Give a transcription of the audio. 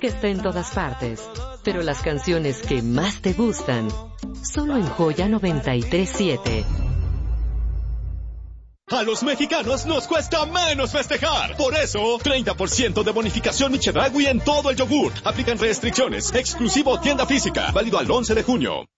música está en todas partes, pero las canciones que más te gustan, solo en Joya 93.7. A los mexicanos nos cuesta menos festejar. Por eso, 30% de bonificación Chedraui en todo el yogur. Aplican restricciones. Exclusivo tienda física. Válido al 11 de junio.